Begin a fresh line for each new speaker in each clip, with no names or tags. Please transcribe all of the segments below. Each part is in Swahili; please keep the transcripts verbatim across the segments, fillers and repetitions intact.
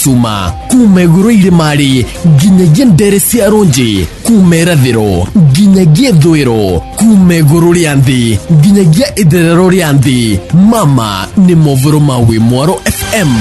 Suma kumeguru irimari ginyagia ndere cia ronji kumerathiro ginyagia thwiro kumeguru rianthi ginyagia itherero rianthi mama ni movoro mawi Mwaro F M.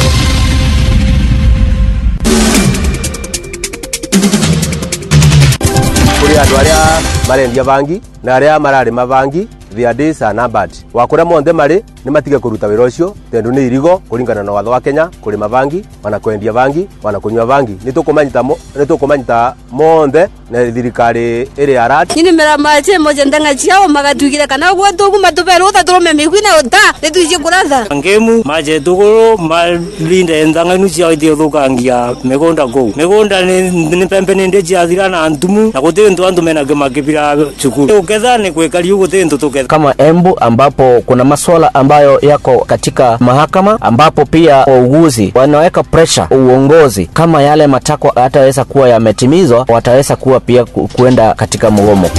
Kuri andu aria marendia bangi na aria marari mabangi their days are numbered. Wakura monthe mari ni matige kuruta wira ucio tendu ni irigo kuringana na watho wa Kenya kuri mabangi wana kwendia bangi wana kunywa bangi nitukumanyita mo nitukumanyita monthe na thirikari iri arat
ni mera mache moje ndanga chiao magatugire kana gwo tugu matubero utatrome migwina ota nituije kuratha
ngemu maje tuguru malinde ndanga nu chiao ithio thukangia megonda go megonda ni pempe ni ndeji athira na antumu na gutire ndu andu mena gemagibira chukuru uketha ni kwekali gutire ndu tuketha
kama Embu ambapo kuna masuala ambayo yako katika mahakama ambapo pia wauguzi wanaweka pressure uongozi kama yale matakwa hataweza kuwa yametimizwa wataweza kuwa pia kuenda katika mgomo.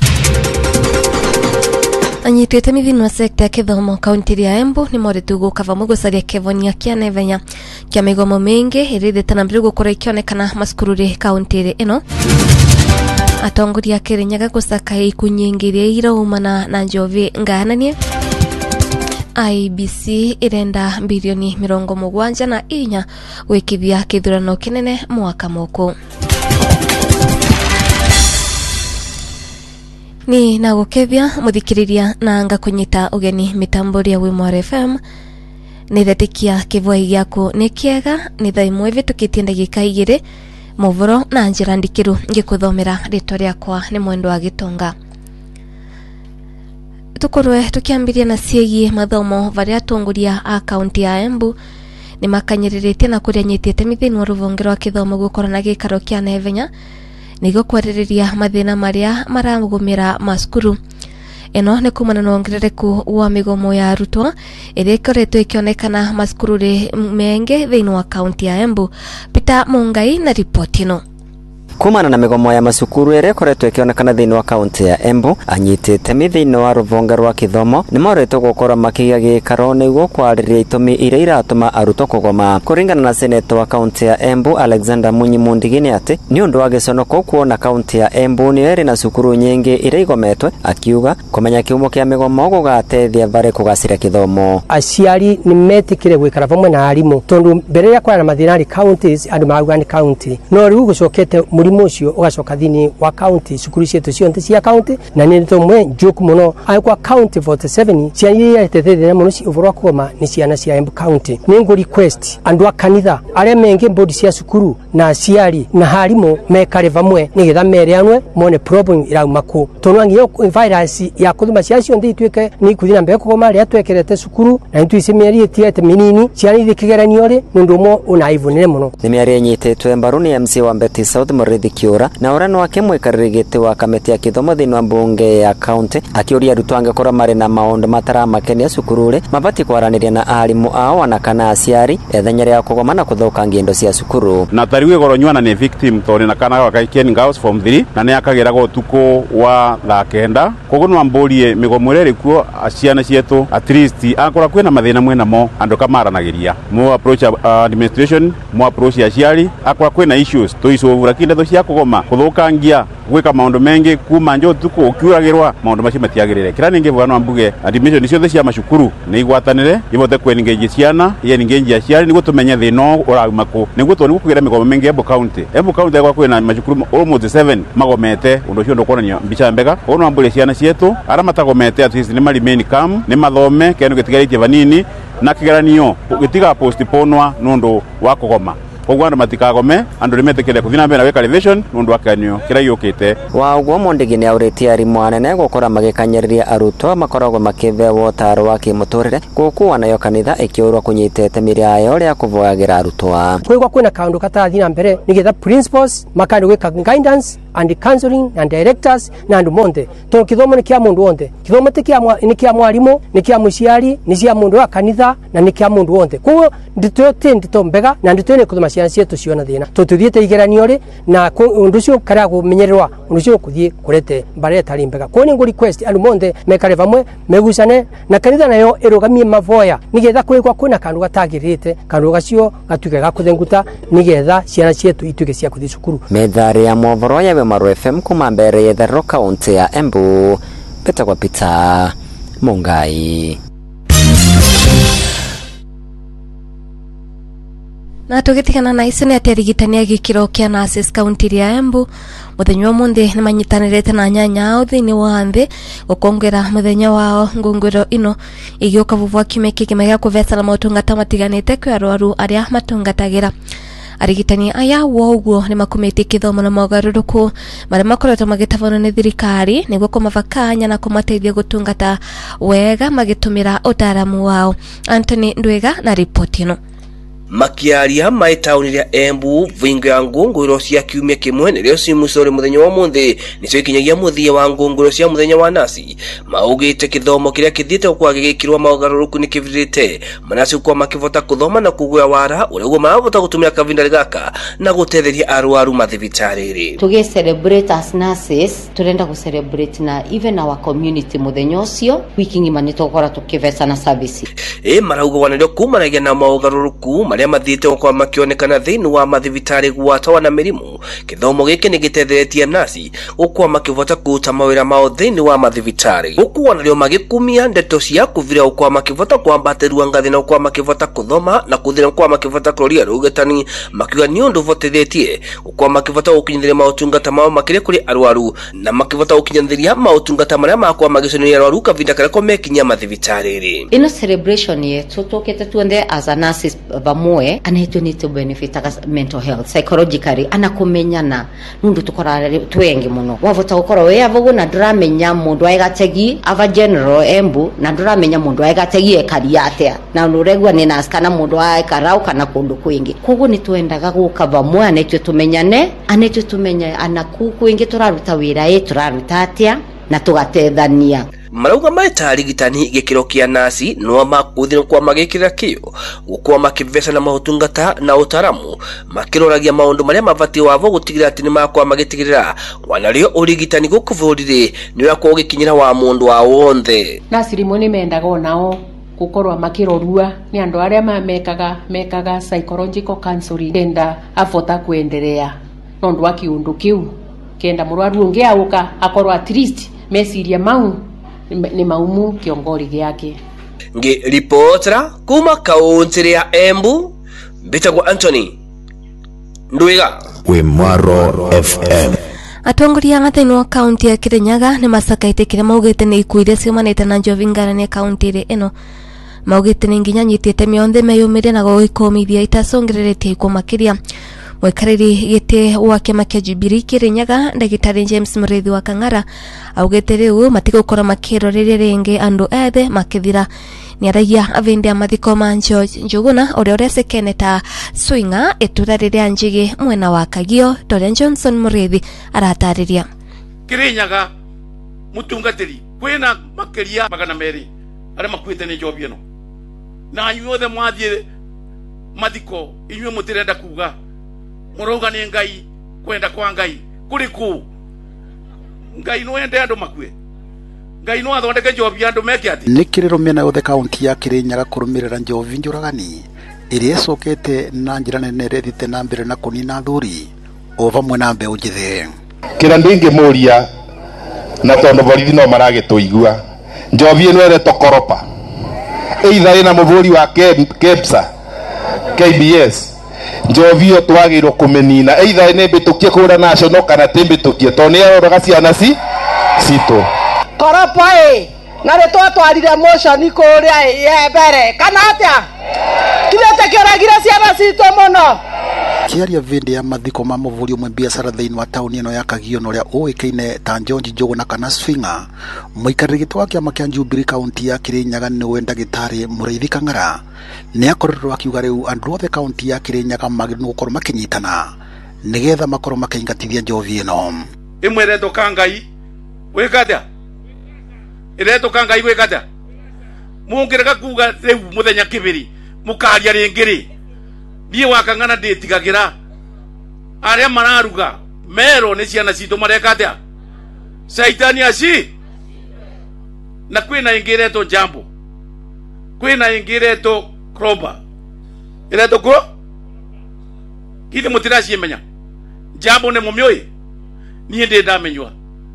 Anyitete mithini wa sekta ya kithomo kaunti ya Embu ni moretu gukava mugucaria kivonia kia nevenya kia migomo mingi irithite na mbere gukora ikionekana maskururi kaunti ino. Atongoria Kirinyaga gusaka ikunyingiria iraumana na njovi ngananie. I B C irenda bilioni mirongo mugwanja na inya wikithia kithurano kinene mwaka muku. Ni na gukethia muthikiriria na anga kunyita ugeni mitambori ya Mwaro F M. Ni thetikia kivoi giaku ni kiega ni thaa imwe vitukitie ndagika igiri movoro na njira ndikiru ngikuthomera ritwa riakwa ni Mwendo wa Gitonga. Tukorwe tukiambiria na ciegi mathomo varia atongoria a kaunti ya Embu ni makanyiririe na kuria nyitite mithini wa ruvonge rwa kithomo gukora na gikaro kia nevenya nigo kwaririria mathina maria maragumira maskuru. Eno ni kumana na ongerereku wa migomo ya arutwo iria ikoretwo ikionekana maskururi menge thiini wa kaunti ya Embu. Peter Mungai na ripoti ino.
Kumana na migomo ya masukuru ere koretwo ikionekana thiini wa kaunti ya Embu anyitite mithini wa ruvonge rwa kithomo ni moretwo gukora makigia gikaro niguo kwariria itumi iria iratuma arutwo kugoma. Kuringana na senator wa kaunti ya Embu Alexander Munyimundigi ni ati ni undu wa giconoko kuona kaunti ya Embu ni eri na sukuru nyingi iria igometwe akiuga kumenya kiumo kia migomo gugatethia bare kugacira kithomo.
Aciari ni metikire gwikara vamwe na arimu tondu mbere ya kwa na mathinari counties andu mauga ni county no riu gucokete murimo ucio ugacoka thini wa county sukuru cietu cionte cia county na ni tomwe njuku muno aikwa county forty-seven ciani yetetete muno ci overwa koma ni ciana cia Embu county ni ngo request andu akanitha aria mengi bodi cia sukuru na aciari na harimo mekare vamwe ni getha mere anwe mone problem irauma ku tonwangi yo virus ya kuthuma cia cionte itweke ni kuthina mbere kugoma ria twekerete sukuru na itu isemeri tiete minini ciani thikigeranio ri nundu mo unaivunire muno
ni miari nyititwe mbaru ni M C wa Mbeti South Murithi Kiura na urano wake mwikarigite wa kameti ya kithomo thiini wa bunge ya county akiuria arutwo angekora mari na maundu mataramakenia sukurure mabati kwaraniria na arimu ao wana kana aciari ethenya ria kugoma na kuthukangia indo cia sukuru
na tariwe goronywana ni victim tori na kana wakaikieni ngaos form three na ni akagira gotuko wa thaa kenda koguo amborie migomore rikuo aciana cietu at least akora kwena mathina mwena mo andu kamaranagiria mo approach uh, administration mo approach aciari akora kwena issues to isolve lakini ndo cia kugoma kuthukangia gwika maundu mengi kuma njo tuko ukiuragirwa maundu macio matiagirire kira ninge bwana ambuge admission nicio the cia mashukuru ni igwatanire ibote kweningeje ciana ye ningeje aciari nigo tumenya thino urauma ku nigo to nigo kugira migomo mengi Embu county Embu county kwa kwena mashukuru almost seven magomete undo cio ndokonania mbica mbega ono ambule ciana cietu ara matagomete at least ni mari main cam ni mathome kenu gitigarite vanini na kigeranio gitiga postponwa nundu wa kugoma kogwa ndo matikagome andu limetekele kuthina mbere na weka revision nundu akanyo kira yukite
wa ugo mondigi ni aureti ari mwanene gukora magikanyiriria arutwo makoragwo makive wotaro wa kimuturire guku nayo kanitha ikiurwa kunyitete miriayo ria kuvoyagira arutwa
kwigwa kwina kaundu katathina mbere nigetha principals makandi gwika guidance and counseling and directors na andu monde to kithomo ni kia mundu wonde kithomo ti kia ni kia mwarimu ni kia muciari ni cia mundu wa kanitha na ni kia mundu wonde kuo ndito ti ndito mbega na ndito ni kuthuma ciana cietu ciona thina tututhiete igeranio ri na undu cio karago menyererwa unucio kuthie kurete bare tari mbega ko ni ngo request andu monde mekare vamwe megusane na kanitha nayo irugamie mavoya nigetha kwigwa kwina kandu gatagirite kandu gacio gatuke gakuthenguta nigetha ciana cietu ituke cia kuthi cukuru
methare ya movoro ya Wemaru F M kuma mbere ya Thero kaunti ya Embu peta kwa pita Mungai.
Na tugitigana na icio ni aterigitania gikiro kia nurses kaunti ya Embu muthenya munde ni manyitanirete na nyanya ao thini wa nthi gukongera muthenya wao ngunguro ino igioka vuvwa kimeke kimega kuvesa na motungata matiganite kwa arwaru aria matungatagira arigitani aya woguo ni makumite kithomo na mogaruruku maria makoretwo magitavana ni thirikari niguo kumavakanya na kumateithia gutungata wega magitumira utaramu wao. Anthony Ndwega na ripoti ino.
Makiaria mai tauni ria Embu vingo ya ngunguro cia kiumia kimwe nirio cimusore muthenya wa munthi nicio ikinyagia muthia wa ngunguro cia muthenya wa nasi maugite kithomo kiria kithiite kwa gigikirwa maugaruruku ni kivirite manasi kwa makivota kuthoma na kugwa wara uria maravota gutumira kavinda gaka na gutetheria arwaru mathibitariri
tuge celebrate as nurses turenda ku celebrate na even our community muthenya ucio wiki ngima nitokora tukivesa na services e marauga wanario kumanagia na maugaruruku maria mathite kwa makionekana thini wa mathibitari gwatawa na mirimu kithomo giki ni gitetheretie nasi ukwa makivota kuta mawira mao thini wa mathibitari ukwa nario magikumia ndeto cia kuvira ukwa makivota kwambatirwa ngathi na ukwa makivota kuthoma na kuthira ukwa makivota kuroria rugetani makiwa ni undu votethetie ukwa makivota ukinyithira mautungata mao makire kuri arwaru na makivota ukinyithira mautungata maria makwa magiconia arwaru kavinda kare ko mekinya mathibitari ino celebration yetu tokete tuende as a nurses mwe anaitwa ni to benefit mental health psychologically anakumenyana nundu tukora twenge muno wavota ukora we avogo na duramenya mundu aigategi ava general Embu na duramenya mundu aigategi ekari atia na nuregwa ni naskana mundu aikarau kana kundu kwingi kugu ni twendaga gukava mwe anaitwa tumenyane anaitwa tumenya anaku kwingi turaruta wira e turaruta atia na tugatethania marauga maitari gitani gikiro kia nasi no makuthira kwa magikira kio gukwa makivesa na mahutungata na utaramu makiroragia maundu maria mavati wavo gutigira ati ni makwa magitigirira wanario urigitani gukuvurire ni yakwa ugikinyira wa mundu wa wonthe nasi rimwe ni mendaga onao gukorwa makirorua ni andu aria mamekaga mekaga psychological counseling tenda afota kuendelea nondu akiundu kiu kenda murwaru ungi auka akorwa at least mesiria mau ni maumu kiongori giake ngi reportera kuma kaunti ya Embu bitagwo Anthony Ndwiga Wemaru F M.
Atongoria ngathini wa kaunti ya Kirinyaga ni masakaite kire maugite ni ikuire ciumanite na njovi ngarani kaunti ino maugite ni nginya nyitite mionthe meyumire na guikomithia itasongereretie iko makiria mwekariri gite wa kiama kia Jubilee Kirinyaga ndagitari James Mureithi wa Kang'ara augite riu matigukora makiroreria ringi andu ethe makithira ni aragia avende amathiko ma George Njuguna uria uresekene ta swinga itura riria njigi mwena wa Kagio Dorian Johnson Mureithi aratariria
Kirinyaga mutungatiri kwina makiria magana meri aria makwite ni njobi ino na anyuothe mwathie mathiko inyuo mutirenda kuga muroga ni ngai kwenda kwa ngai kuriku ngai no ende andu makue ngai no athondeke njobi andu meke ati
nikiriro mena yothe kaunti ya Kirinyaga kurumirira njovi njuragani iria icokete na njira nene rethite na mbere na kunina thuri o vamwe na mbeu njithe
kira ndingi muria na tondu borithi no maragituigua njovi ino ere tokoropa either ina muvuri wa Kepsa K B S njovio twagirwo kumenina either ne bitukie kura national kana timbitukie toni aroga ciana ci cito
koropa e na re twatwarire motion kuria ye mbere kana atia kile tekeragira ciana cito muno
kiaria vindi ya mathiko ma muvuri umwe biashara thiini wa tauni ino ya Kagio noria uikaine ta George Njuguna kana Swinga muikariri gitwa kiama kia Jubilee kaunti ya Kirinyaga ni wenda gitari Mureithi Kang'ara ni akorirwo akiuga riu andu othe kaunti ya Kirinyaga magirwo gukorwo makinyitana nigetha makorwo makingatithia njovi ino
imwe reto kangai wikatia ireto kangai wikatia mungirega kuga riu muthenya kibiri mukaria ringiri nie wa Kang'ana nditigagira aria mararuga mero nĩ ciana citũ mareka atĩa caitani aci na kwĩna ĩngĩ iretwo Jambo, kwĩna ĩngĩ iretwo Kroba, iretwo kũ kithĩ mũtiraciĩmenya? Jambo nĩ mũmĩũĩ? Niĩ ndĩ ndamenywa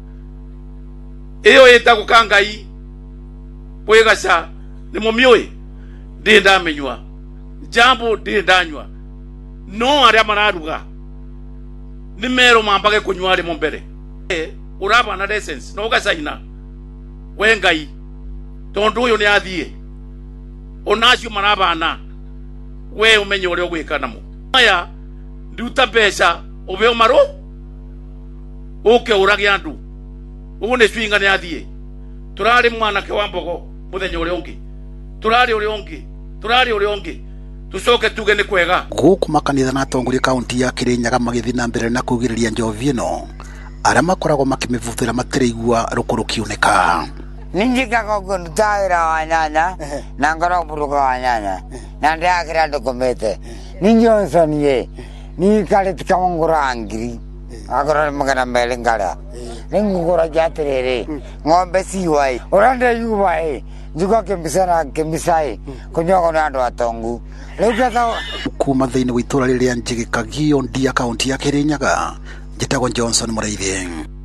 ĩyo ĩtagwo Kangai Bwegaca nĩ mũmĩũĩ? Ndĩ ndamenywa. Jambo ndĩ ndanywa. No arĩa mararuga nĩ mero mambage kunywa rĩmo mbere. Uraba na essence no gacaina we Ngai tondu uyu ni athie onacio marabana we umenye uria gwika namo aya nduta mbeca ubeo maru uke urage andu ugu ni swinga ni athie turari mwanake wa Mbogo muthenya uria ungi turari uria ungi turari uria ungi tucoke tuge ni kwega
guku makanitha na atongoria kaunti ya Kirinyaga magithi na mbere na kugiriria njovi ĩno aria makoragwo makimivuthira matiraigua rukuru kiuneka.
Ninjikaga kundutaira wa nyanya na ngoro buruka wa nyanya na ndiakira dokumete ni Johnson ye ni kale tikawongura ngiri agora magana mbele ngara ngura jatirere ngombe siwai orande yubai juko kembisana kembisai kunyogo na ndo atongu leka
kuma thĩinĩ wa itũra rĩrĩa Njigikagio ndia kaunti ya Kirinyaga Njĩtagwo Johnson Mũraithi.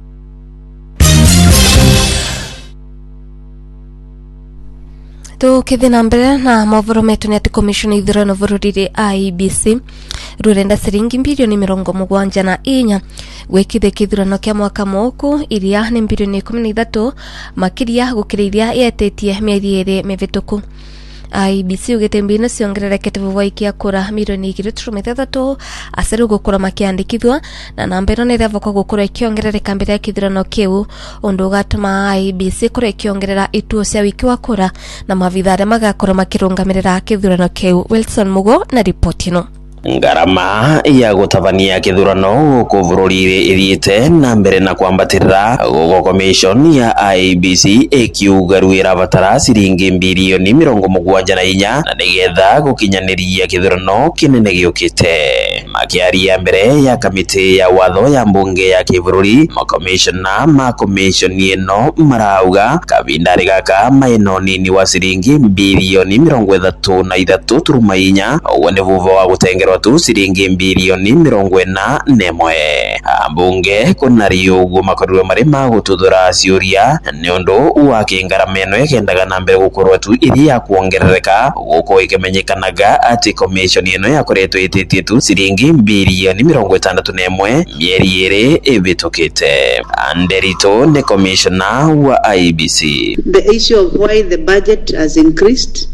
Tukithi na mbere na mavoro metu ni ati commission ithurano bururi I E B C rurenda ciringi bilioni mirongo mugwanja na inya gwikithe kithurano kia mwaka muku iria ni bilioni ikumi na ithatu makiria gukiriria yetetie mieri iri mivituku. I E B C ugite mbinu ciongererekete vuvoikia kura milioni igiri turuma ithatu aciru gukura makiandikithwa na namba ino ni revoka gukura ikiongerereka mbere ya kithurano kiu undu ugatuma I E B C kura ikiongerera ituo cia wiki wa kura na mavitha aria magakora makirungamirira kithurano kiu. Wilson Mugo na ripoti ino.
Ngarama ya gutabania kithurano guku bururi ithiite na mbere na kwambatirira guko commission ya I E B C ikiuga ruira batara ciringi bilioni mirongo mugwanja na inya na nigetha gukinyaniria kithurano kinene giukite. Makiaria mbere ya kamiti ya watho ya mbunge ya kibururi makomishona ma commission ino marauga kabindari gaka maino nini wa ciringi bilioni mirongo ithatu na ithatu turuma inya uwe ni vuva wa gutengerwa tu ciringi bilioni mirongo ina nemwe. Ambunge kunari ugu makorwo mari magututhura ciuria ni undu wa kingarama ino ikendaga na mbere gukorwa tu iri ya kuongerereka guko ikimenyekanaga ati commission ino yakoretwo ititie tu ciringi bilioni mirongo itandatu na imwe mieri iri ibitukite. Anderito ni commissioner wa I E B C.
The issue of why the budget has increased,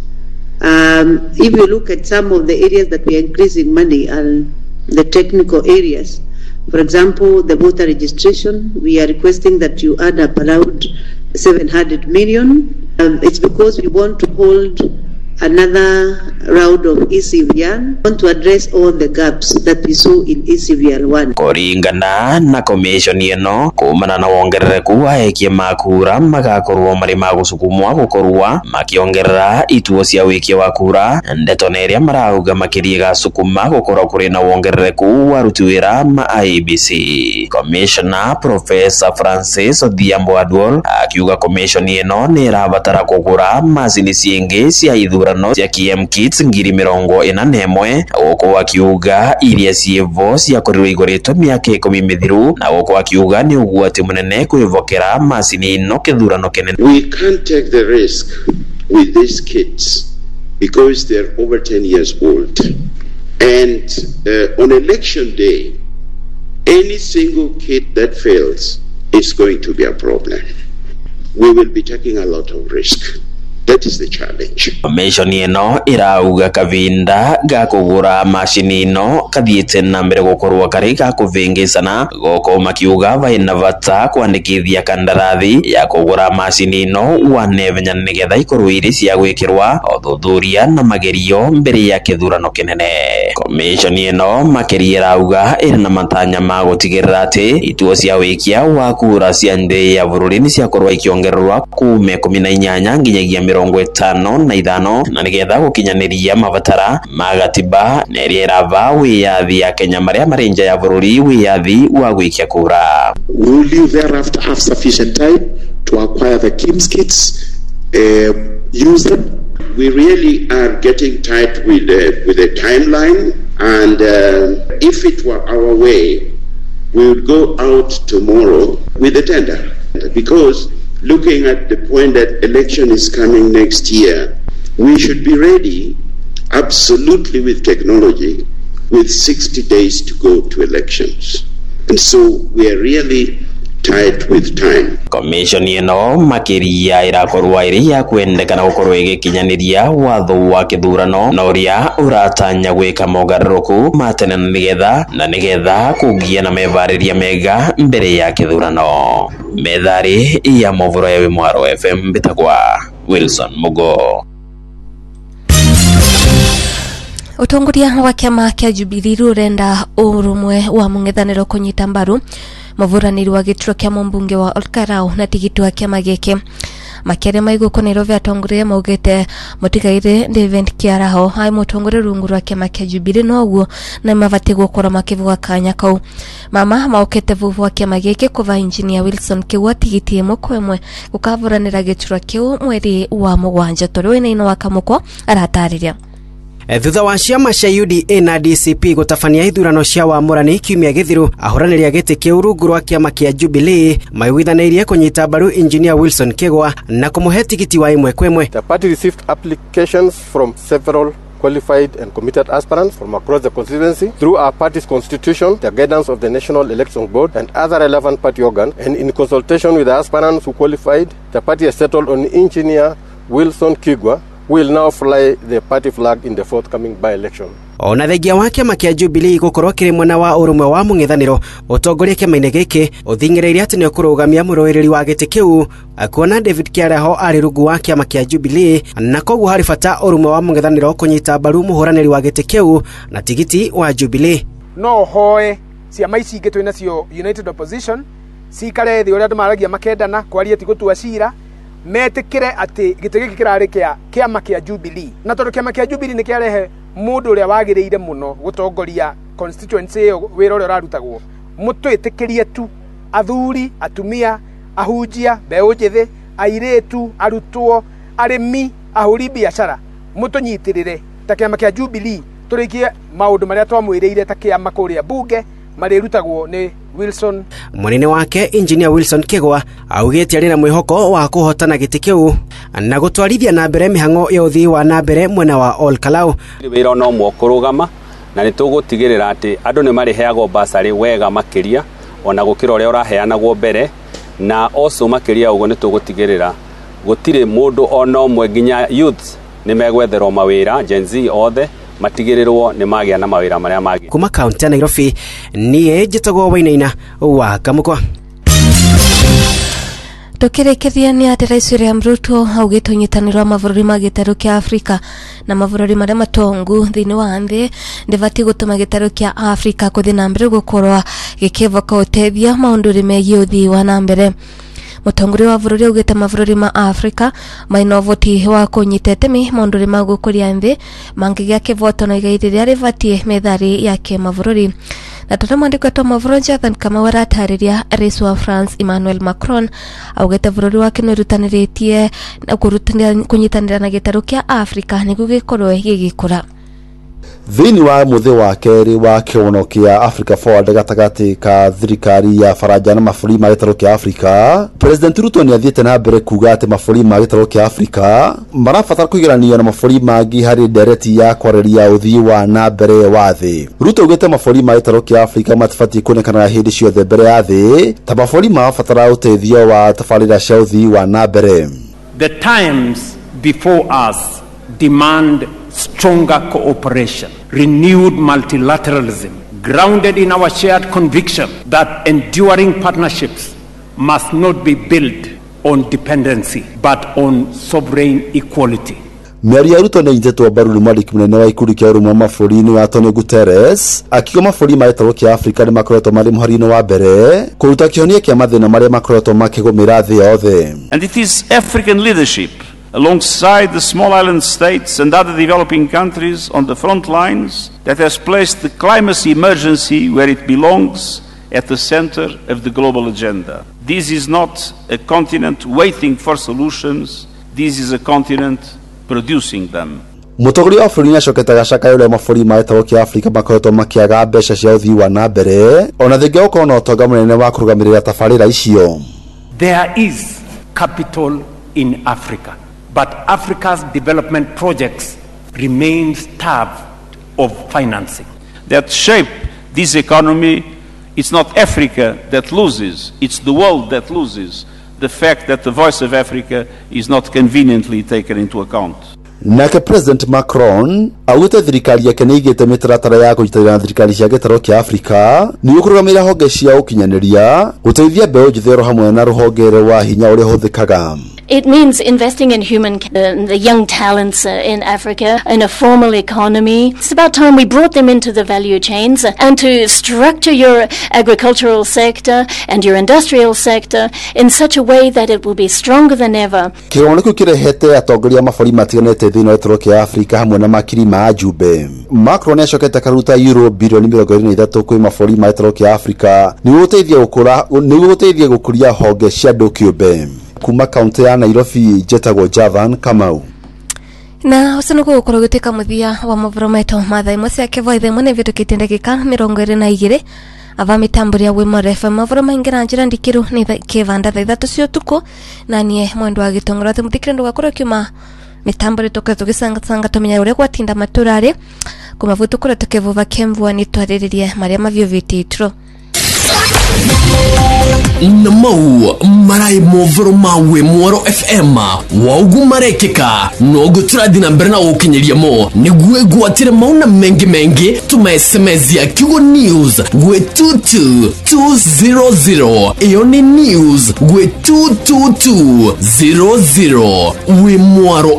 Um, if you look at some of the areas that we are increasing money and the technical areas, for example, the voter registration, we are requesting that you add up around seven hundred million. Um, it's because we want to hold another round of E C V R. We want to address all the gaps that we saw in E C V R one.
Kuringana na commission ino kumana na wongerereku wa ekie makura magakorwo mari magusukumwa gukorwa makiongerera ituo cia wiki wa kura ndeto neria marauga makirie gasukuma gukorwo kuri na wongerereku wa ruti wira ma I E B C. Commissioner Professor Francis Odhiambo Adwol akiuga commission ino ni irabatara kugura macini ciingi cia ithurano cia K M Kits ngiri mirongo ina na imwe guko akiuga iria cievo cia korirwo igoretwo miaka ikumi mithiru na guko akiuga ni ugwati munene kwivokera macini ino kithurano kinene.
We can't take the risk with these kits because they're over ten years old, and uh, on election day any single kit that fails is going to be a problem. We will be taking a lot of risk. That is the challenge.
Commission ino irauga kavinda ga kugura mashini ino kathiite na mbere gukorwa kari ga kuvingisana goko makiuga vaina vata kwandikithia kandarathi ya kugura mashini ino wanevenya nigetha ikorwo iri cia gwikirwa uthuthuria na magerio mbere ya kithurano kinene. Commission ino makiria irauga iri na matanya ma gutigirira ati ituo cia wikia wa kura cia nthi ya bururi ni ciakorwa ikiongererwa kume kumi na inyanya nginyagia mirongo itano na ithano na nigetha gukinyaniria mabatara magatiba neria irava wiyathi ya Kenya maria marenja ya bururi wiyathi wa gwikia kura.
Will you thereafter have sufficient time to acquire the KIMS kits, uh, use them? We really are getting tight with uh, with a timeline, and uh, if it were our way, we would go out tomorrow with a tender, because looking at the point that election is coming next year, we should be ready absolutely with technology with sixty days to go to elections. And so we are really tight with time.
Commission ino makiria irakorwa iri ya kwendekana gukorwo igikinyaniria watho wa kithurano na uria uratanya gwika mogarũrũku matene na nigetha na nigetha kugia na mebariria mega mbere ya kithurano. Methari ya movoro ya Mwaro F M bitagwa Wilson Mugo.
Utongoria wa kiama kia Jubilee rurenda urumwe wa mung'ethaniro kunyita mbaru muvuraniri wa gituro kia mumbunge wa Olkarau na tigiti wa kiama giki makere maiguko Nairobi atongoria maugite mutigaire David Kiaraho hai mutongoria rungu rwa kiama kia Jubilee noguo na mavati gukora makivuga kanya kau mama maukete vuvu wa kiama giki kuva engineer Wilson Kiwa tigiti imo kwemwe gukavuranira gituro kiu mweri wa mugwanja toro ina ino wakamukwa aratariria.
Thutha wa ciama cia U D A na D C P gutafania ithurano cia wamũrani kiumia githiru ahũranĩri gĩtĩ kĩu rungu rwa kĩama kĩa Jubilee maiguithanĩirie kunyita mbaru engineer Wilson Kigwa na kumuhe tigiti wa imwe kwemwe.
The party received applications from several qualified and committed aspirants from across the constituency through our party's constitution, the guidance of the National Election Board and other relevant party organs, and in consultation with the aspirants who qualified, the party has settled on engineer Wilson Kigwa will now fly the party flag in the forthcoming by-election.
Ona thengia wa kiama kia Jubilee gukorwo kiri mwena wa urumwe wa mung'ethaniro utongoria kiama-ini giki uthingireire ati ni ukurugamia muroereri wa giti kiu akuona David Kiaraho ari rungu wa kiama kia Jubilee na koguo hari bata urumwe wa mung'ethaniro kunyita mbaru muhuraniri wa giti kiu na tigiti wa Jubilee.
No hoe ciama ici ingĩ twina cio United Opposition cikare thi uria andu maragia makendana kwaria ti gutua cira metikire ati giti giki kirari kia kiama kia Jubilee na tondu kiama kia Jubilee ni kiarehe mundu uria wagiriire muno gutongoria constituency wira uria urarutagwo mutwitikirie tu athuri atumia ahunjia mbeu njithi airetu arutwo arimi ahuri biashara mutunyitirire ta kiama kia Jubilee turikie maundu maria twamwiriire ta kiama kuria bunge marerutagwo ni Wilson.
Munene wake engineer Wilson Kigwa augite ari na mwihoko wa kuhotana giti kiu na gutwarithia na mbere mihango ya uthii wa na mbere mwena wa Olkalau.
Wira no mwokurugama na nitugutigirira ati andu ni mariheagwo basari wega makiria ona gukira uria uraheanagwo mbere na also makiria ugo nitugutigirira gutire mundu ona omwe nginya youth ni megwetherwo mawira Gen Z othe matigirirwo ni magia na mawira maria magi.
Kuma kaunti ya Nairobi nie njitagwo Wainaina wa Kamukwa.
Tukirekeria ni ati Rais William Ruto augite unyitaniro wa mavururi ma gitaru kia Afrika na mavururi maria matongu thiini wa nthi ndivati gutuma gitaru kia Afrika kuthi na mbere gukorwa gikivoka utethia maunduri megie uthii wa na mbere. Mutongori wa vururi ugite mavururi ma Afrika maina voti wa kunyitete mi maunduri ma gukuria nthi mangigia kivoto na igairiria rivatie methari yake mavururi. Na tata mwandiko to mavururi Jonathan kama waratariria Rais wa France Emmanuel Macron augite vururi wake no rutaniritie na kurutanira kunyitanira na gitaru kia Afrika niguo gikorwo gigikura.
Thini wa muthi wa keri wa kiono kia Africa Forward gatagati ka thirikari ya Faraja na mabũrũri ma gĩtarũ kia Africa, President Ruto ni athiĩte na mbere kuga atĩ mabũrũri ma gĩtarũ kia Africa marabatara kũigananio na mabũrũri mangĩ harĩ ndereti ya kwarĩria ũthii wa na mbere wa thĩ. Ruto augĩte mabũrũri ma gĩtarũ kia Africa matibatiĩ kuonekana hĩndĩ ciothe mbere ya thĩ ta mabũrũri marabatara ũteithio wa tabarĩra cia ũthii wa na mbere.
The times before us demand stronger cooperation, renewed multilateralism, grounded in our shared conviction that enduring partnerships must not be built on dependency, but on sovereign equality.
Mĩario ya Ruto nĩ injetwo mbaru nĩ mwandĩki mũnene wa ikundi kia ũrũmwe wa mabũrũri wa Antonio Guterres akiuga mabũrũri ma gĩtarũ kia Africa nĩ makoretwo marĩ mũhari-inĩ wa mbere kũruta kĩhonia kĩa mathĩna marĩa makoretwo makĩgũmĩra thĩ yothe.
And it is African leadership
alongside the small island states and other developing countries on the front lines, that has placed the climate emergency where it belongs, at the center of the global agenda. This is not a continent waiting for solutions, this is a continent producing them.
Mutongoria wa bũrũri nĩacokete gacakayo ũrĩa mabũrũri ma gĩtarũ kĩa Afrika makoretwo makĩaga mbeca cia ũthii wa na mbere ona thengia gũkorwo na ũtonga mũnene wa kũrũgamĩrĩra tabarĩra icio.
There is capital in Africa, but Africa's development projects remain starved of financing.
That shape this economy, it's not Africa that loses, it's the world that loses. The fact that the voice of Africa is not conveniently taken into account.
Nake President Macron augite thirikari yake nĩigĩte mĩtaratara ya kũnyitanĩra na thirikari cia gĩtarũ kĩa Afrika nĩguo kũrũgamĩrĩra honge cia ũkinyanĩria gũteithia mbeũ njĩthĩ hamwe na rũhonge rwa hinya ũrĩa ũhũthĩkaga.
It means investing in human, uh, the young talents uh, in Africa, in a formal economy. It's about time we brought them into the value chains uh, and to structure your agricultural sector and your industrial sector in such a way that it will be stronger than ever.
Kĩrũgano kĩu kĩrehete atongoria mabũrũri matiganĩte thĩinĩ wa gĩtarũ kĩa Afrika hamwe na makiri ma ajumbe. Macron nĩacokete karuta euro bilioni mĩrongo ĩrĩ na ithatũ kwĩ mabũrũri ma gĩtarũ kĩa Afrika nĩguo gũteithia gũkũra nĩguo gũteithia gũkũria honge cia andũ kĩũmbe. Kuma kaunti ya Nairobi jetagwo Javan Kamau.
Na usanu ko ukoro guteka muthia wa mavuro meto matha imwe cia kevo ithe mune vitu kitendekeka mirongo iri na igiri ava mitamburi ya wimo refa mavuro maingira njira ndikiru ni kevanda tha ithatu cio tuko na nie mwendo wa gitongora te muthikire ndo gakoro kiuma mitamburi toka tugisanga sanga tumenya uria gwatinda maturari kumavuto kura tukevuva kemvua ni twariririe maria mavyo vititro.
Namau marai movoro mawe Mwaro F M waugu marekeka nogu turadina mberna ukinyeria mo niguwe guatire mauna mengi mengi tuma S M S ya Kigo News gwe two two two zero zero Ioni News gwe two two two zero zero we Mwaro